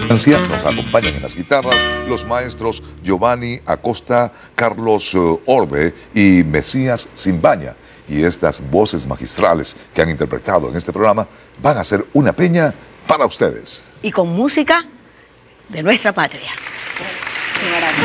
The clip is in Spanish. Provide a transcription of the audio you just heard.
Nos acompañan en las guitarras los maestros Giovanni Acosta, Carlos Orbe y Mesías Simbaña. Y estas voces magistrales que han interpretado en este programa van a ser una peña para ustedes. Y con música de nuestra patria. ¡Qué maravilla!